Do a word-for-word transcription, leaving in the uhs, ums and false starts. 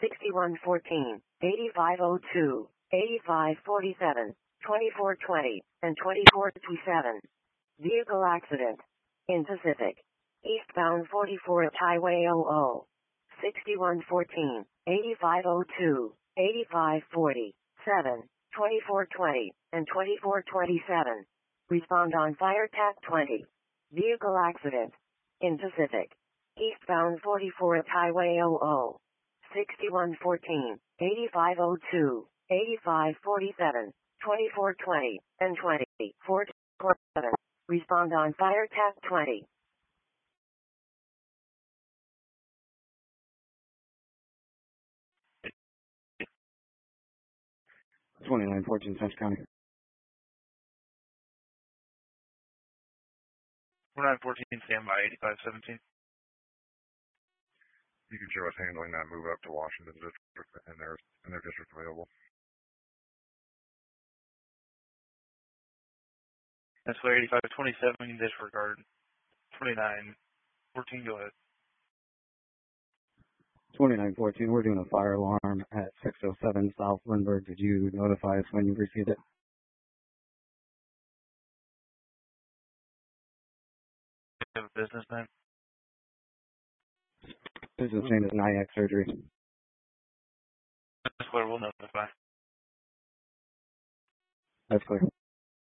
sixty-one fourteen, eighty-five oh two, eighty-five forty-seven, twenty-four twenty, and twenty-four twenty-seven. Vehicle accident. In Pacific. Eastbound forty-four at Highway zero zero. sixty-one fourteen, eighty-five oh two, eighty-five forty-seven, twenty-four twenty, and twenty-four twenty-seven. Respond on Fire T A C twenty. Vehicle accident. In Pacific. Eastbound forty-four at Highway zero zero. sixty-one fourteen, eighty-five oh two, eighty-five forty-seven, twenty-four twenty, and twenty-four twenty-seven. Respond on Fire T A C twenty. twenty-nine fourteen, Central County. twenty-nine fourteen, standby, eighty-five seventeen. You can show us handling that move up to Washington District and their, and their district available. That's where eighty-five twenty-seven, disregard. twenty-nine fourteen, go ahead. twenty-nine fourteen, we're doing a fire alarm at six oh seven South Lindbergh. Did you notify us when you received it? Have a business name? Business name is Nyack Surgery. That's where we'll notify. That's clear.